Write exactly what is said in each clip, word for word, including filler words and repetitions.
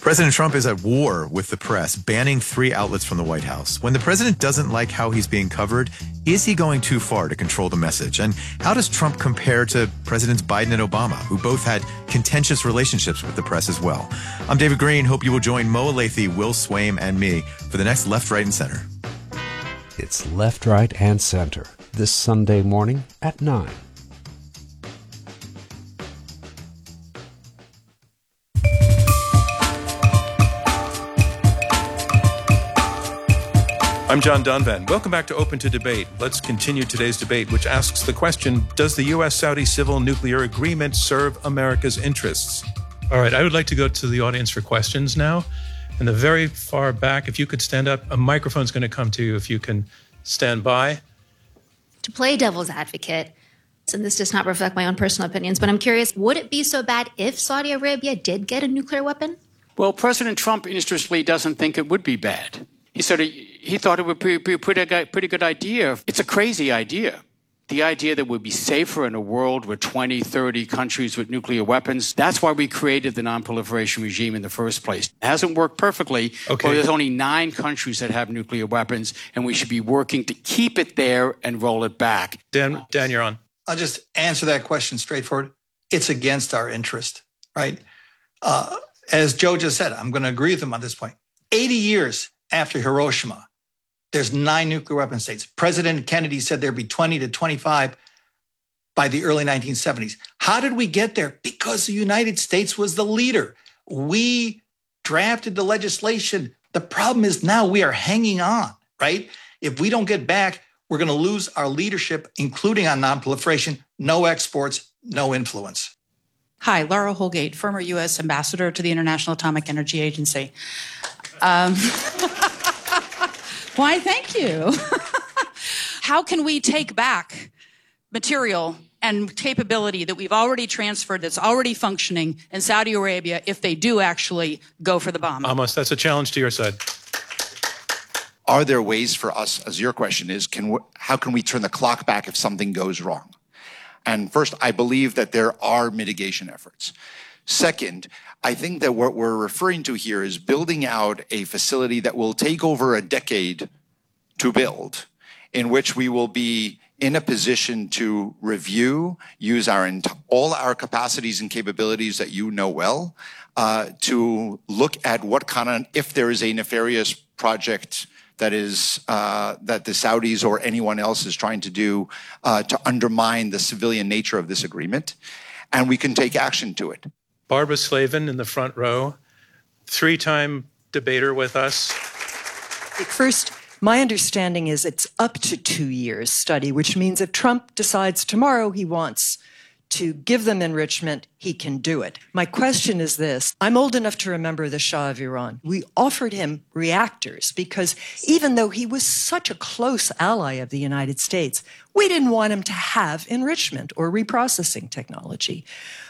President Trump is at war with the press, banning three outlets from the White House. When the president doesn't like how he's being covered, is he going too far to control the message? And how does Trump compare to Presidents Biden and Obama, who both had contentious relationships with the press as well? I'm David Green. Hope you will join Mo Alathe, Will Swaim, and me for the next Left, Right, and Center. It's Left, Right, and Center this Sunday morning at nine. I'm John Donvan. Welcome back to Open to Debate. Let's continue today's debate, which asks the question, does the U S Saudi civil nuclear agreement serve America's interests? All right, I would like to go to the audience for questions now. In the very far back, if you could stand up, a microphone's going to come to you if you can stand by. To play devil's advocate, and this does not reflect my own personal opinions, but I'm curious, would it be so bad if Saudi Arabia did get a nuclear weapon? Well, President Trump, interestingly, doesn't think it would be bad. He said he thought it would be a pretty, pretty good idea. It's a crazy idea. The idea that we'd be safer in a world with twenty, thirty countries with nuclear weapons. That's why we created the non-proliferation regime in the first place. It hasn't worked perfectly. Okay. But there's only nine countries that have nuclear weapons, and we should be working to keep it there and roll it back. Dan, Dan, you're on. I'll just answer that question straightforward. It's against our interest, right? Uh, as Joe just said, I'm going to agree with him on this point. eighty years after Hiroshima, there's nine nuclear weapon states. President Kennedy said there'd be twenty to twenty-five by the early nineteen seventies. How did we get there? Because the United States was the leader. We drafted the legislation. The problem is now we are hanging on, right? If we don't get back, we're going to lose our leadership, including on nonproliferation, no exports, no influence. Hi, Laura Holgate, former U S ambassador to the International Atomic Energy Agency. Um, why, thank you. How can we take back material and capability that we've already transferred, that's already functioning in Saudi Arabia, if they do actually go for the bomb? Amos, that's a challenge to your side. Are there ways for us, as your question is, can we, how can we turn the clock back if something goes wrong? And first, I believe that there are mitigation efforts. Second, I think that what we're referring to here is building out a facility that will take over a decade to build, in which we will be in a position to review, use our ent- all our capacities and capabilities that you know well, uh, to look at what kind of, if there is a nefarious project that is uh, that the Saudis or anyone else is trying to do uh, to undermine the civilian nature of this agreement, and we can take action to it. Barbara Slavin in the front row, three-time debater with us. First, my understanding is it's up to two years study, which means if Trump decides tomorrow he wants to give them enrichment, he can do it. My question is this. I'm old enough to remember the Shah of Iran. We offered him reactors because even though he was such a close ally of the United States, we didn't want him to have enrichment or reprocessing technology.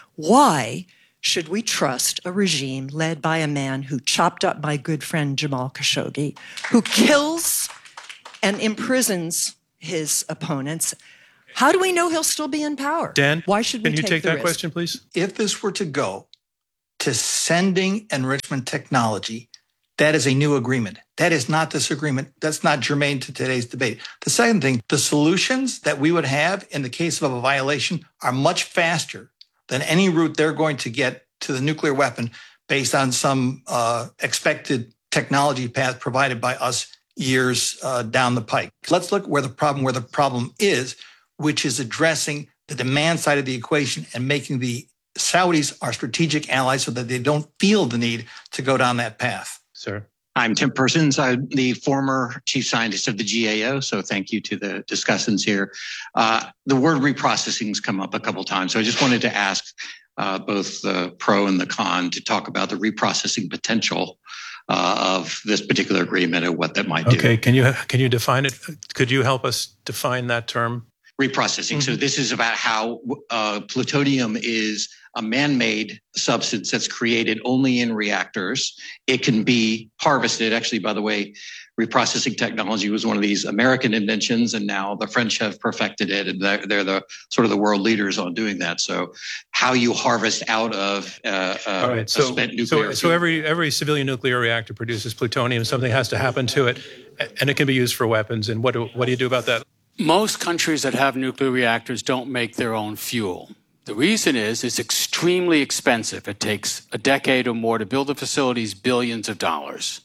Why should we trust a regime led by a man who chopped up my good friend Jamal Khashoggi, who kills and imprisons his opponents? How do we know he'll still be in power? Dan, why should we can you take, take the that risk? question, please? If this were to go to sending enrichment technology, that is a new agreement. That is not this agreement. That's not germane to today's debate. The second thing, the solutions that we would have in the case of a violation are much faster than any route they're going to get to the nuclear weapon based on some uh, expected technology path provided by us years uh, down the pike. Let's look where the problem where the problem is, which is addressing the demand side of the equation and making the Saudis our strategic allies so that they don't feel the need to go down that path. Sir. I'm Tim Persons. I'm the former chief scientist of the G A O, so thank you to the discussants here. Uh, the word reprocessing has come up a couple times, so I just wanted to ask uh, both the pro and the con to talk about the reprocessing potential uh, of this particular agreement and what that might do. Okay, can you can you define it? Could you help us define that term? Reprocessing. Mm-hmm. So this is about how uh, plutonium is a man-made substance that's created only in reactors. It can be harvested. Actually, by the way, reprocessing technology was one of these American inventions, and now the French have perfected it, and they're, they're the sort of the world leaders on doing that. So, how you harvest out of uh, uh, All right, so, a spent nuclear so, so every every civilian nuclear reactor produces plutonium. Something has to happen to it, and it can be used for weapons. And what do, what do you do about that? Most countries that have nuclear reactors don't make their own fuel. The reason is it's extremely expensive. It takes a decade or more to build the facilities, billions of dollars.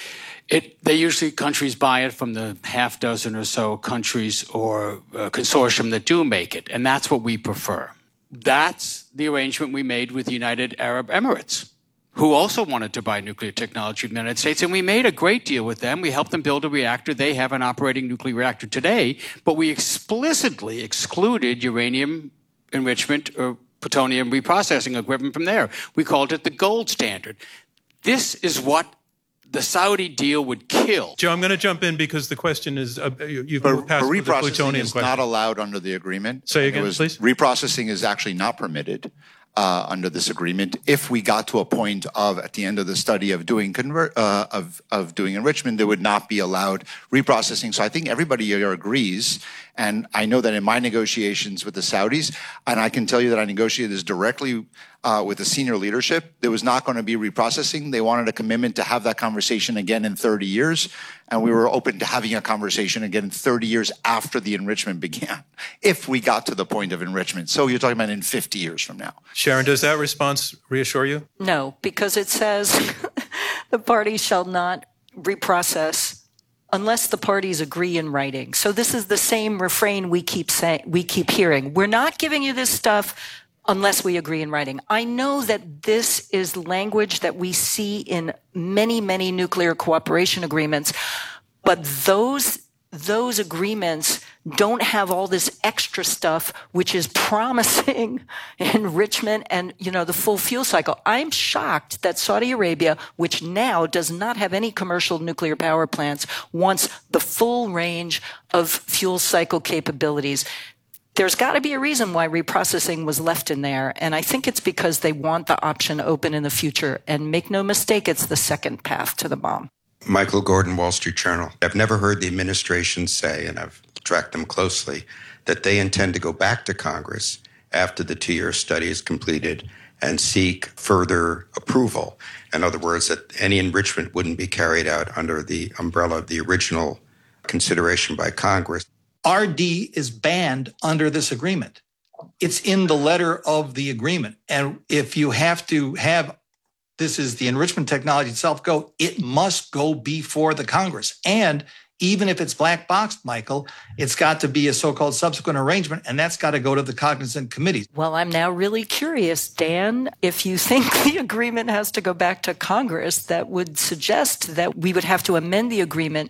It, they usually, countries buy it from the half dozen or so countries or uh, consortium that do make it, and that's what we prefer. That's the arrangement we made with the United Arab Emirates, who also wanted to buy nuclear technology from the United States, and we made a great deal with them. We helped them build a reactor. They have an operating nuclear reactor today, but we explicitly excluded uranium enrichment or plutonium reprocessing equipment from there. We called it the gold standard. This is what the Saudi deal would kill. Joe, I'm going to jump in because the question is, uh, you, you've but, passed but with the reprocessing plutonium is question. not allowed under the agreement. Say again, was, please. Reprocessing is actually not permitted uh, under this agreement. If we got to a point of, at the end of the study, of doing convert, uh, of of doing enrichment, there would not be allowed reprocessing. So I think everybody here agrees. And I know that in my negotiations with the Saudis, and I can tell you that I negotiated this directly uh, with the senior leadership, there was not going to be reprocessing. They wanted a commitment to have that conversation again in thirty years. And we were open to having a conversation again thirty years after the enrichment began, if we got to the point of enrichment. So you're talking about in fifty years from now. Sharon, does that response reassure you? No, because it says the parties shall not reprocess unless the parties agree in writing. So this is the same refrain we keep saying, we keep hearing. We're not giving you this stuff unless we agree in writing. I know that this is language that we see in many, many nuclear cooperation agreements, but those those agreements don't have all this extra stuff, which is promising enrichment and, you know, the full fuel cycle. I'm shocked that Saudi Arabia, which now does not have any commercial nuclear power plants, wants the full range of fuel cycle capabilities. There's got to be a reason why reprocessing was left in there, and I think it's because they want the option open in the future. And make no mistake, it's the second path to the bomb. Michael Gordon, Wall Street Journal. I've never heard the administration say, and I've tracked them closely, that they intend to go back to Congress after the two-year study is completed and seek further approval. In other words, that any enrichment wouldn't be carried out under the umbrella of the original consideration by Congress. R D is banned under this agreement. It's in the letter of the agreement. And if you have to have this is the enrichment technology itself go, it must go before the Congress. And even if it's black boxed, Michael, it's got to be a so-called subsequent arrangement, and that's got to go to the cognizant committees. Well, I'm now really curious, Dan, if you think the agreement has to go back to Congress, that would suggest that we would have to amend the agreement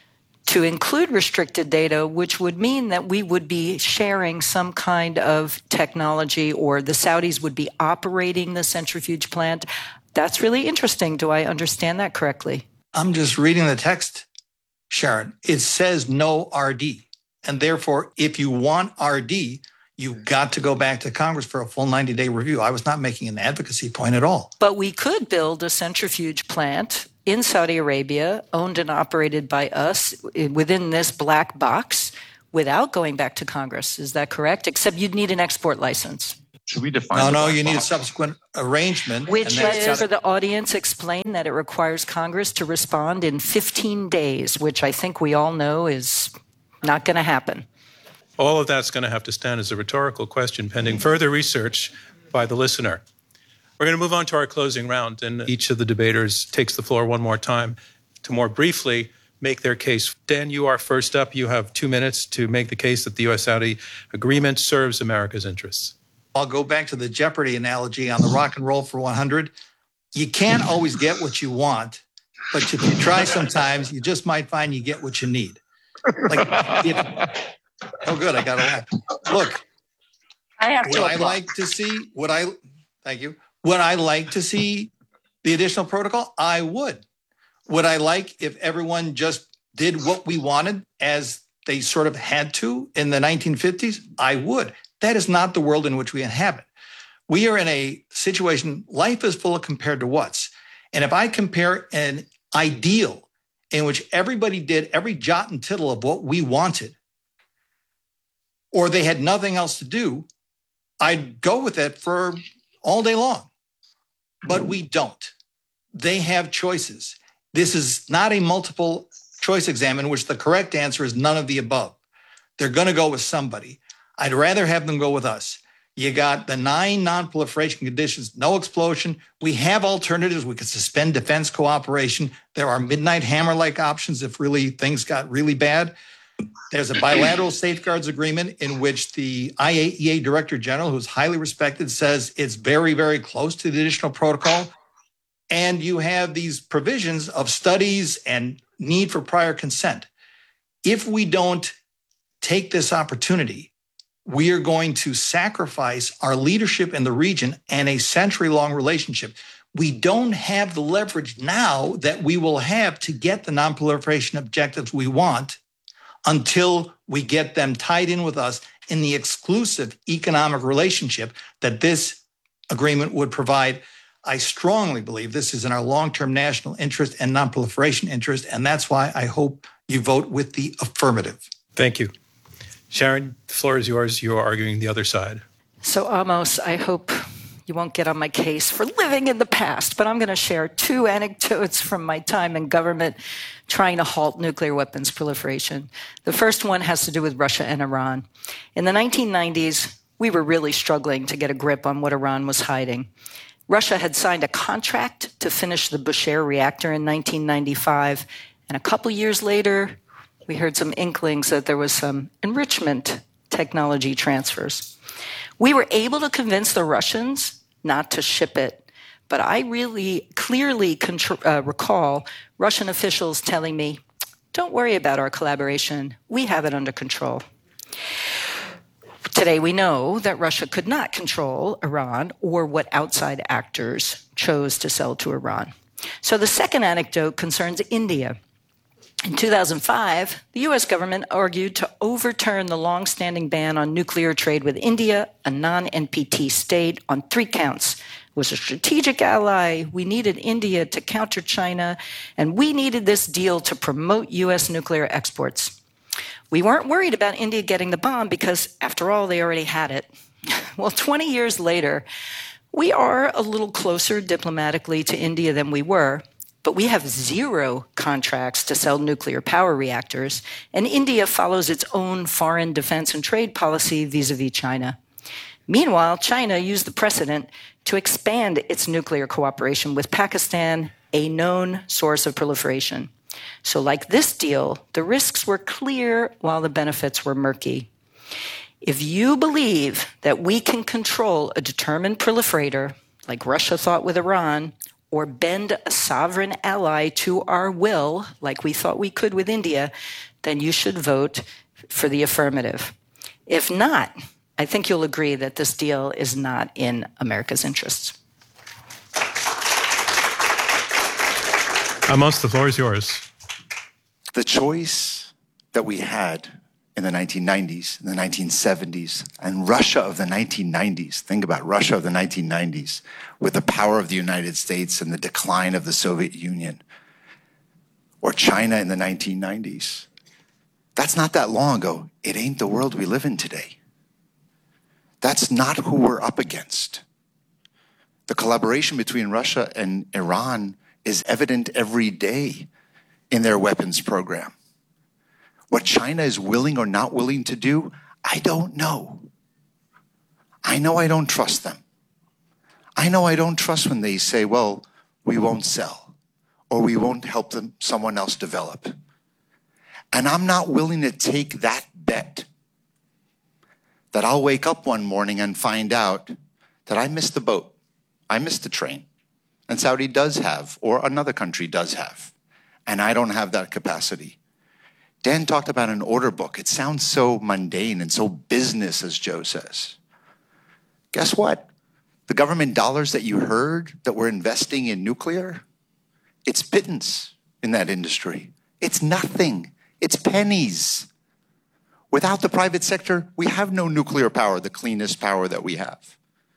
to include restricted data, which would mean that we would be sharing some kind of technology, or the Saudis would be operating the centrifuge plant. That's really interesting. Do I understand that correctly? I'm just reading the text, Sharon. It says no R D. And therefore, if you want R D, you've got to go back to Congress for a full ninety-day review. I was not making an advocacy point at all. But we could build a centrifuge plant in Saudi Arabia, owned and operated by us within this black box, without going back to Congress. Is that correct? Except you'd need an export license. Should we define? No, no, you need a subsequent arrangement. Which is, for the audience, explain that it requires Congress to respond in fifteen days, which I think we all know is not going to happen. All of that's going to have to stand as a rhetorical question pending further research by the listener. We're going to move on to our closing round, and each of the debaters takes the floor one more time to more briefly make their case. Dan, you are first up. You have two minutes to make the case that the U S-Saudi agreement serves America's interests. I'll go back to the Jeopardy analogy on the rock and roll for one hundred. You can't always get what you want, but if you try sometimes, you just might find you get what you need. Like, if, oh, good, I got a laugh. Look, I have would to I applaud. like to see, would I, thank you, would I like to see the additional protocol? I would. Would I like if everyone just did what we wanted as they sort of had to in the nineteen fifties? I would. That is not the world in which we inhabit. We are in a situation, life is full of compared to what's. And if I compare an ideal in which everybody did every jot and tittle of what we wanted, or they had nothing else to do, I'd go with it for all day long. But we don't. They have choices. This is not a multiple choice exam in which the correct answer is none of the above. They're going to go with somebody. I'd rather have them go with us. You got the nine non-proliferation conditions, no explosion. We have alternatives. We could suspend defense cooperation. There are midnight hammer-like options if really things got really bad. There's a bilateral safeguards agreement in which the I A E A Director General, who's highly respected, says it's very, very close to the additional protocol. And you have these provisions of studies and need for prior consent. If we don't take this opportunity, we are going to sacrifice our leadership in the region and a century-long relationship. We don't have the leverage now that we will have to get the nonproliferation objectives we want until we get them tied in with us in the exclusive economic relationship that this agreement would provide. I strongly believe this is in our long-term national interest and nonproliferation interest, and that's why I hope you vote with the affirmative. Thank you. Sharon, the floor is yours. You're arguing the other side. So, Amos, I hope you won't get on my case for living in the past, but I'm going to share two anecdotes from my time in government trying to halt nuclear weapons proliferation. The first one has to do with Russia and Iran. In the nineteen nineties, we were really struggling to get a grip on what Iran was hiding. Russia had signed a contract to finish the Bushehr reactor in nineteen ninety-five, and a couple years later, we heard some inklings that there was some enrichment technology transfers. We were able to convince the Russians not to ship it, but I really clearly contr- uh, recall Russian officials telling me, don't worry about our collaboration, we have it under control. Today we know that Russia could not control Iran or what outside actors chose to sell to Iran. So the second anecdote concerns India. In two thousand five, the U S government argued to overturn the long-standing ban on nuclear trade with India, a non-N P T state, on three counts. It was a strategic ally. We needed India to counter China, and we needed this deal to promote U S nuclear exports. We weren't worried about India getting the bomb because, after all, they already had it. Well, twenty years later, we are a little closer diplomatically to India than we were, but we have zero contracts to sell nuclear power reactors, and India follows its own foreign defense and trade policy vis-a-vis China. Meanwhile, China used the precedent to expand its nuclear cooperation with Pakistan, a known source of proliferation. So like this deal, the risks were clear while the benefits were murky. If you believe that we can control a determined proliferator, like Russia thought with Iran, or bend a sovereign ally to our will, like we thought we could with India, then you should vote for the affirmative. If not, I think you'll agree that this deal is not in America's interests. Amos, the floor is yours. The choice that we had in the nineteen nineties, in the nineteen seventies, and Russia of the nineteen nineties. Think about Russia of the nineteen nineties with the power of the United States and the decline of the Soviet Union. Or China in the nineteen nineties. That's not that long ago. It ain't the world we live in today. That's not who we're up against. The collaboration between Russia and Iran is evident every day in their weapons program. What China is willing or not willing to do, I don't know. I know I don't trust them. I know I don't trust when they say, well, we won't sell, or we won't help them, someone else develop. And I'm not willing to take that bet that I'll wake up one morning and find out that I missed the boat, I missed the train, and Saudi does have, or another country does have, and I don't have that capacity. Dan talked about an order book. It sounds so mundane and so business, as Joe says. Guess what? The government dollars that you heard that we're investing in nuclear, it's pittance in that industry. It's nothing. It's pennies. Without the private sector, we have no nuclear power, the cleanest power that we have.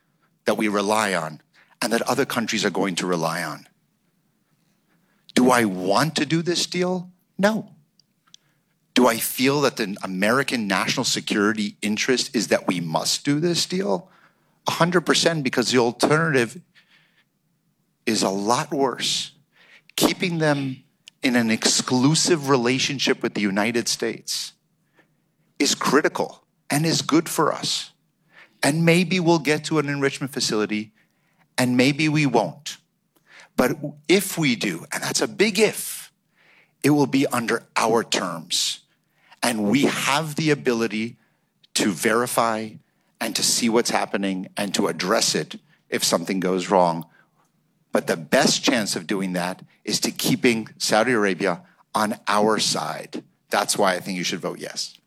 that we rely on and that other countries are going to rely on. Do I want to do this deal? No. Do I feel that the American national security interest is that we must do this deal? one hundred percent, because the alternative is a lot worse. Keeping them in an exclusive relationship with the United States is critical and is good for us. And maybe we'll get to an enrichment facility, and maybe we won't. But if we do, and that's a big if, it will be under our terms. And we have the ability to verify and to see what's happening and to address it if something goes wrong. But the best chance of doing that is to keeping Saudi Arabia on our side. That's why I think you should vote yes.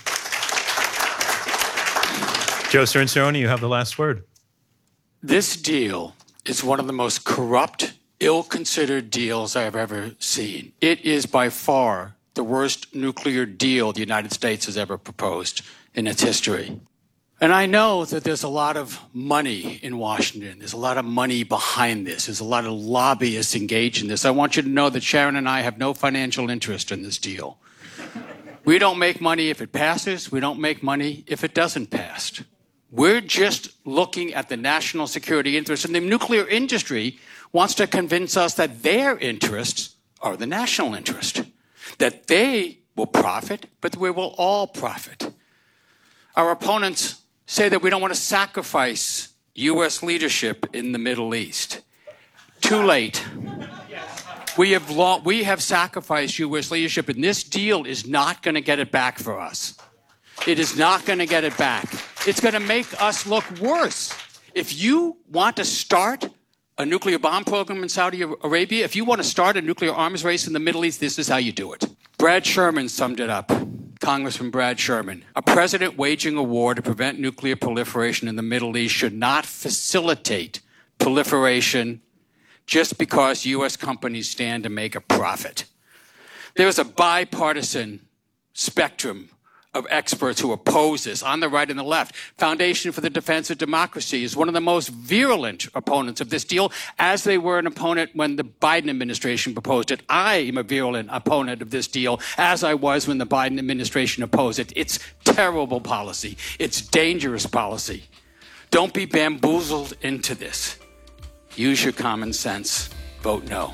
Joe Cirincione, you have the last word. This deal is one of the most corrupt, ill-considered deals I have ever seen. It is by far the worst nuclear deal the United States has ever proposed in its history. And I know that there's a lot of money in Washington. There's a lot of money behind this. There's a lot of lobbyists engaged in this. I want you to know that Sharon and I have no financial interest in this deal. We don't make money if it passes. We don't make money if it doesn't pass. We're just looking at the national security interest, and the nuclear industry wants to convince us that their interests are the national interest, that they will profit, but we will all profit. Our opponents say that we don't want to sacrifice U S leadership in the Middle East. Too late. We have, lo- we have sacrificed U S leadership, and this deal is not going to get it back for us. It is not going to get it back. It's going to make us look worse. If you want to start a nuclear bomb program in Saudi Arabia, if you want to start a nuclear arms race in the Middle East, this is how you do it. Brad Sherman summed it up. Congressman Brad Sherman. A president waging a war to prevent nuclear proliferation in the Middle East should not facilitate proliferation just because U S companies stand to make a profit. There is a bipartisan spectrum of experts who oppose this on the right and the left. Foundation for the Defense of Democracy is one of the most virulent opponents of this deal, as they were an opponent when the Biden administration proposed it. I am a virulent opponent of this deal, as I was when the Biden administration opposed it. It's terrible policy. It's dangerous policy. Don't be bamboozled into this. Use your common sense. Vote no.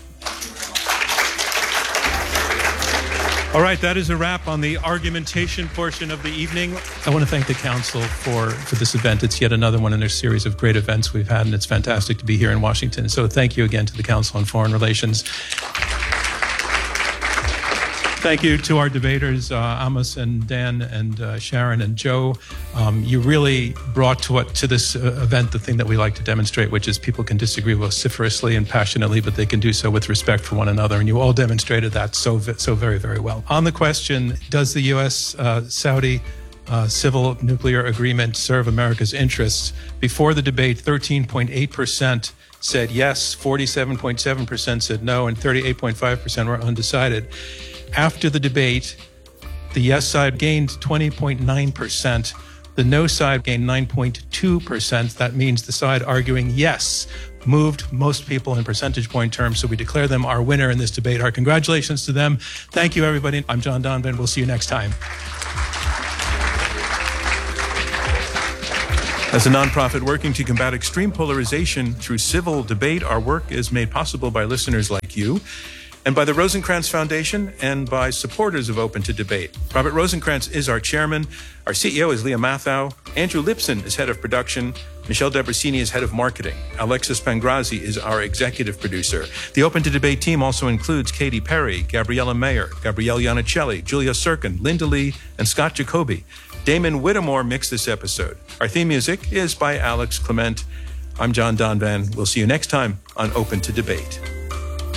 All right, that is a wrap on the argumentation portion of the evening. I want to thank the council for, for this event. It's yet another one in a series of great events we've had, and it's fantastic to be here in Washington. So thank you again to the Council on Foreign Relations. Thank you to our debaters, uh, Amos and Dan and uh, Sharon and Joe. Um, you really brought to what to this uh, event the thing that we like to demonstrate, which is people can disagree vociferously and passionately, but they can do so with respect for one another. And you all demonstrated that so so very, very well. On the question, does the U S uh, Saudi uh, civil nuclear agreement serve America's interests? Before the debate, thirteen point eight percent said yes, forty-seven point seven percent said no, and thirty-eight point five percent were undecided. After the debate, the yes side gained twenty point nine percent. The no side gained nine point two percent. That means the side arguing yes moved most people in percentage point terms. So we declare them our winner in this debate. Our congratulations to them. Thank you, everybody. I'm John Donvan. We'll see you next time. As a nonprofit working to combat extreme polarization through civil debate, our work is made possible by listeners like you, and by the Rosencrantz Foundation, and by supporters of Open to Debate. Robert Rosencrantz is our chairman. Our C E O is Leah Mathau. Andrew Lipson is head of production. Michelle Debrasini is head of marketing. Alexis Pangrazi is our executive producer. The Open to Debate team also includes Katy Perry, Gabriella Mayer, Gabrielle Iannicelli, Julia Sirkin, Linda Lee, and Scott Jacoby. Damon Whittemore mixed this episode. Our theme music is by Alex Clement. I'm John Donvan. We'll see you next time on Open to Debate.